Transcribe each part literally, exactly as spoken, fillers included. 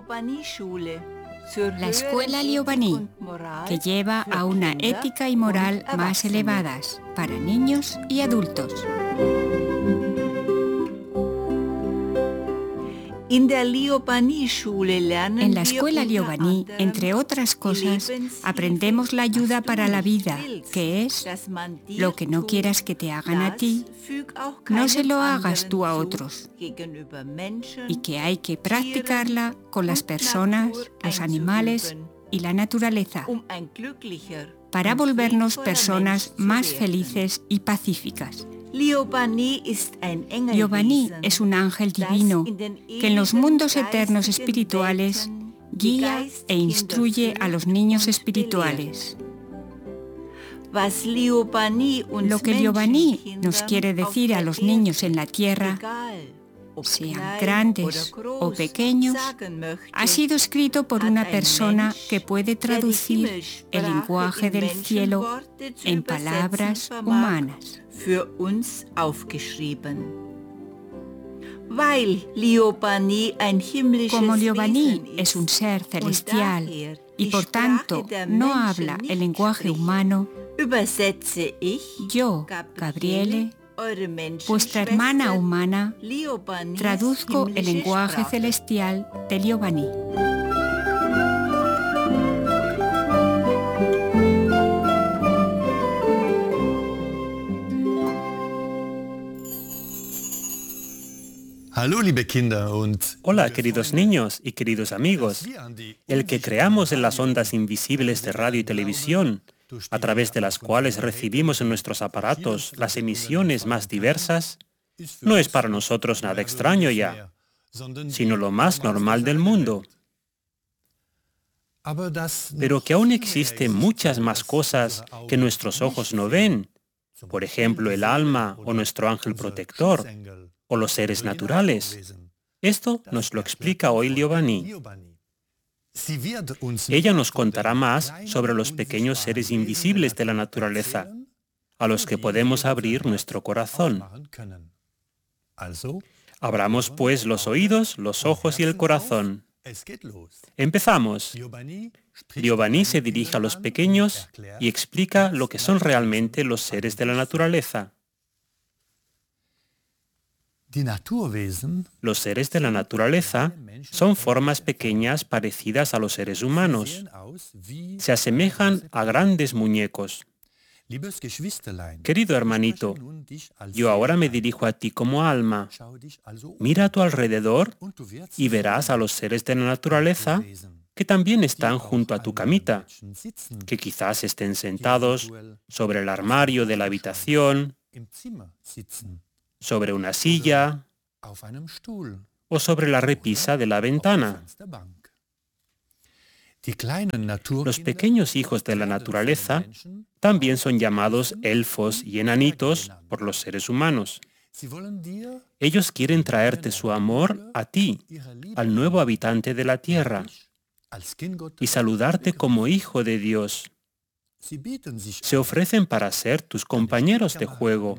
La escuela Liobani, que lleva a una ética y moral más elevadas para niños y adultos. En la escuela Liobani, entre otras cosas, aprendemos la ayuda para la vida, que es lo que no quieras que te hagan a ti, no se lo hagas tú a otros, y que hay que practicarla con las personas, los animales y la naturaleza, para volvernos personas más felices y pacíficas. Liobani es un ángel divino que en los mundos eternos espirituales guía e instruye a los niños espirituales. Lo que Liobani nos quiere decir a los niños en la tierra, sean grandes o pequeños, ha sido escrito por una persona que puede traducir el lenguaje del cielo en palabras humanas. Como Liobani es un ser celestial y por tanto no habla el lenguaje humano, yo, Gabriele, vuestra hermana humana, traduzco el lenguaje celestial de Liobani. Hola, queridos niños y queridos amigos. El que creamos en las ondas invisibles de radio y televisión, a través de las cuales recibimos en nuestros aparatos las emisiones más diversas, no es para nosotros nada extraño ya, sino lo más normal del mundo. Pero que aún existen muchas más cosas que nuestros ojos no ven, por ejemplo el alma o nuestro ángel protector, o los seres naturales. Esto nos lo explica hoy Liobani. Ella nos contará más sobre los pequeños seres invisibles de la naturaleza, a los que podemos abrir nuestro corazón. Abramos pues los oídos, los ojos y el corazón. Empezamos. Liobani se dirige a los pequeños y explica lo que son realmente los seres de la naturaleza. Los seres de la naturaleza son formas pequeñas parecidas a los seres humanos. Se asemejan a grandes muñecos. Querido hermanito, yo ahora me dirijo a ti como alma. Mira a tu alrededor y verás a los seres de la naturaleza que también están junto a tu camita, que quizás estén sentados sobre el armario de la habitación, sobre una silla o sobre la repisa de la ventana. Los pequeños hijos de la naturaleza también son llamados elfos y enanitos por los seres humanos. Ellos quieren traerte su amor a ti, al nuevo habitante de la tierra, y saludarte como hijo de Dios. Se ofrecen para ser tus compañeros de juego.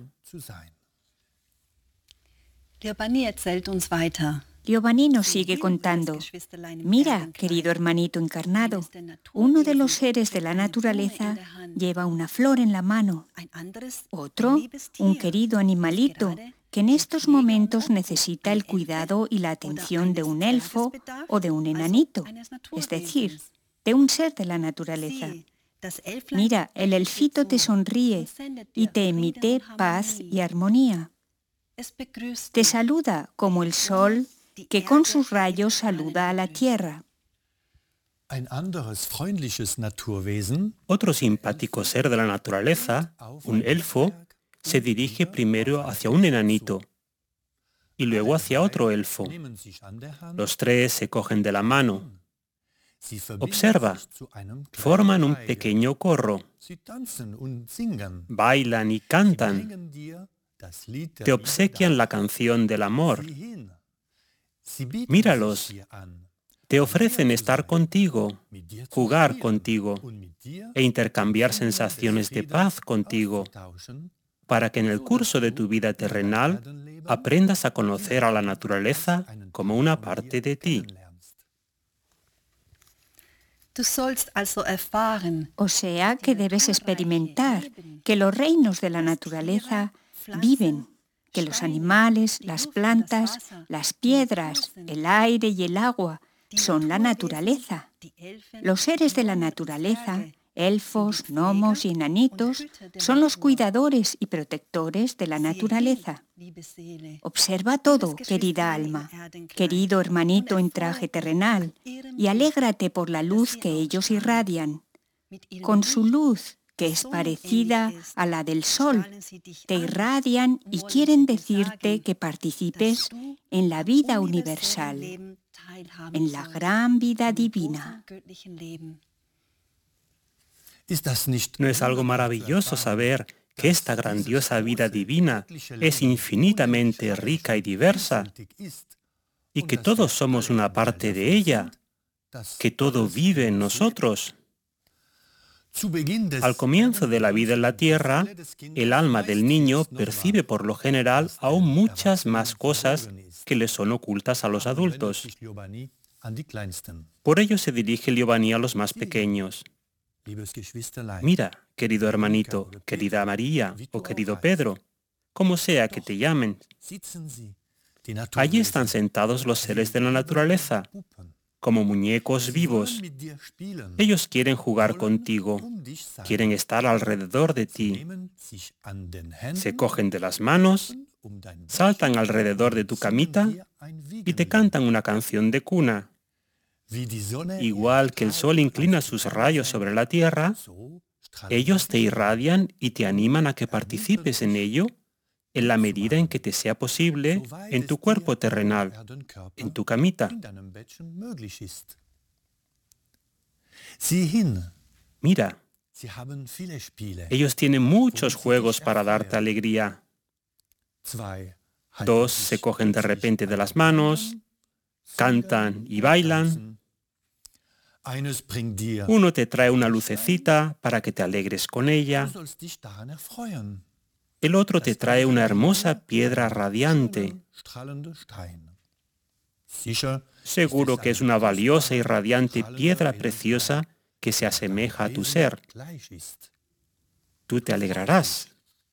Liobani nos sigue contando. Mira, querido hermanito encarnado, uno de los seres de la naturaleza lleva una flor en la mano. Otro, un querido animalito, que en estos momentos necesita el cuidado y la atención de un elfo o de un enanito, es decir, de un ser de la naturaleza. Mira, el elfito te sonríe y te emite paz y armonía. Te saluda como el sol que con sus rayos saluda a la tierra. Otro simpático ser de la naturaleza, un elfo, se dirige primero hacia un enanito y luego hacia otro elfo. Los tres se cogen de la mano. Observa, forman un pequeño coro, bailan y cantan. Te obsequian la canción del amor. Míralos. Te ofrecen estar contigo, jugar contigo e intercambiar sensaciones de paz contigo, para que en el curso de tu vida terrenal aprendas a conocer a la naturaleza como una parte de ti. O sea que debes experimentar que los reinos de la naturaleza viven, que los animales, las plantas, las piedras, el aire y el agua son la naturaleza. Los seres de la naturaleza, elfos, gnomos y enanitos, son los cuidadores y protectores de la naturaleza. Observa todo, querida alma, querido hermanito en traje terrenal, y alégrate por la luz que ellos irradian. Con su luz, que es parecida a la del sol, te irradian y quieren decirte que participes en la vida universal, en la gran vida divina. ¿No es algo maravilloso saber que esta grandiosa vida divina es infinitamente rica y diversa y que todos somos una parte de ella, que todo vive en nosotros? Al comienzo de la vida en la tierra, el alma del niño percibe por lo general aún muchas más cosas que le son ocultas a los adultos. Por ello se dirige Giovanni a los más pequeños. Mira, querido hermanito, querida María o querido Pedro, como sea que te llamen. Allí están sentados los seres de la naturaleza, como muñecos vivos. Ellos quieren jugar contigo, quieren estar alrededor de ti. Se cogen de las manos, saltan alrededor de tu camita y te cantan una canción de cuna. Igual que el sol inclina sus rayos sobre la tierra, ellos te irradian y te animan a que participes en ello en la medida en que te sea posible en tu cuerpo terrenal, en tu camita. Mira, ellos tienen muchos juegos para darte alegría. Dos se cogen de repente de las manos, cantan y bailan. Uno te trae una lucecita para que te alegres con ella. El otro te trae una hermosa piedra radiante. Seguro que es una valiosa y radiante piedra preciosa que se asemeja a tu ser. Tú te alegrarás.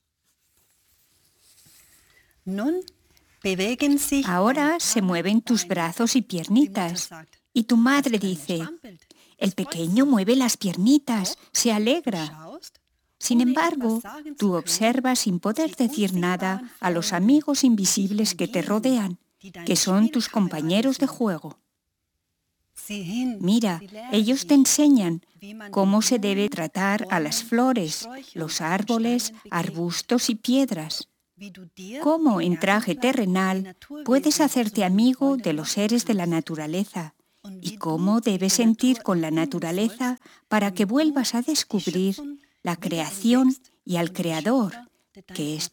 Ahora se mueven tus brazos y piernitas. Y tu madre dice, el pequeño mueve las piernitas, se alegra. Sin embargo, tú observas sin poder decir nada a los amigos invisibles que te rodean, que son tus compañeros de juego. Mira, ellos te enseñan cómo se debe tratar a las flores, los árboles, arbustos y piedras. Cómo en traje terrenal puedes hacerte amigo de los seres de la naturaleza y cómo debes sentir con la naturaleza para que vuelvas a descubrir la creación y al Creador, que es